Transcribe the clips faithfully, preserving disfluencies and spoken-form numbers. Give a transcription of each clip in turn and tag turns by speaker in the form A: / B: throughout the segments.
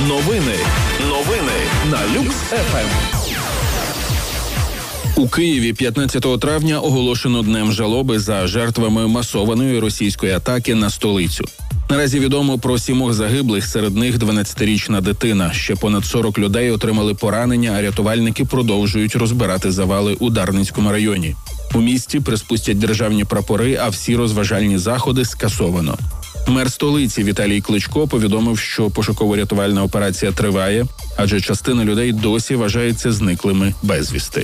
A: Новини. Новини на Люкс еф ем. У Києві п'ятнадцятого травня оголошено днем жалоби за жертвами масованої російської атаки на столицю. Наразі відомо про сімох загиблих, серед них дванадцятирічна дитина. Ще понад сорок людей отримали поранення, а рятувальники продовжують розбирати завали у Дарницькому районі. У місті приспустять державні прапори, а всі розважальні заходи скасовано. Мер столиці Віталій Кличко повідомив, що пошуково-рятувальна операція триває, адже частина людей досі вважається зниклими безвісти.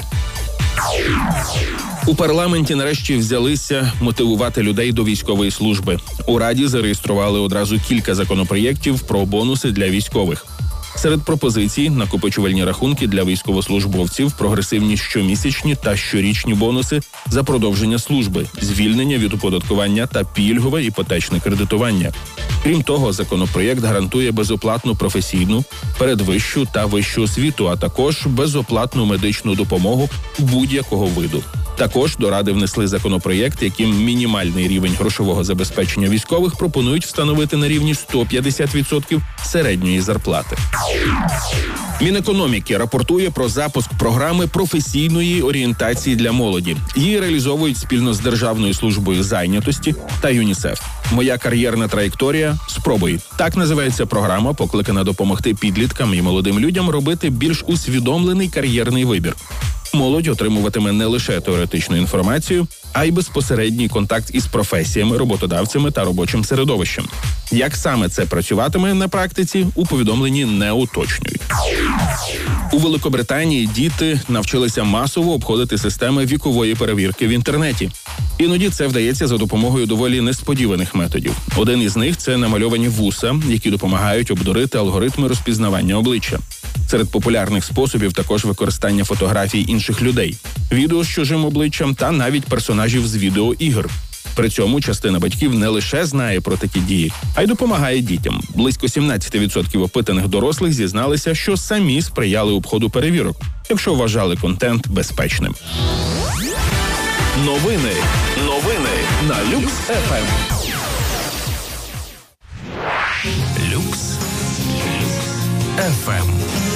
A: У парламенті нарешті взялися мотивувати людей до військової служби. У Раді зареєстрували одразу кілька законопроєктів про бонуси для військових. Серед пропозицій – накопичувальні рахунки для військовослужбовців, прогресивні щомісячні та щорічні бонуси за продовження служби, звільнення від оподаткування та пільгове іпотечне кредитування. Крім того, законопроєкт гарантує безоплатну професійну, передвищу та вищу освіту, а також безоплатну медичну допомогу будь-якого виду. Також до Ради внесли законопроєкт, яким мінімальний рівень грошового забезпечення військових пропонують встановити на рівні сто п'ятдесят відсотків середньої зарплати. Мінекономіки рапортує про запуск програми професійної орієнтації для молоді. Її реалізовують спільно з Державною службою зайнятості та ЮНІСЕФ. «Моя кар'єрна траєкторія. Спробуй». Так називається програма, покликана допомогти підліткам і молодим людям робити більш усвідомлений кар'єрний вибір. Молодь отримуватиме не лише теоретичну інформацію, а й безпосередній контакт із професіями, роботодавцями та робочим середовищем. Як саме це працюватиме на практиці, у повідомленні не уточнюють. У Великобританії діти навчилися масово обходити системи вікової перевірки в інтернеті. Іноді це вдається за допомогою доволі несподіваних методів. Один із них – це намальовані вуса, які допомагають обдурити алгоритми розпізнавання обличчя. Серед популярних способів також використання фотографій інших людей, відео з чужим обличчям та навіть персонажів з відеоігр. При цьому частина батьків не лише знає про такі дії, а й допомагає дітям. Близько сімнадцять відсотків опитаних дорослих зізналися, що самі сприяли обходу перевірок, якщо вважали контент безпечним.
B: Новини. Новини на Люкс еф ем. Люкс еф ем.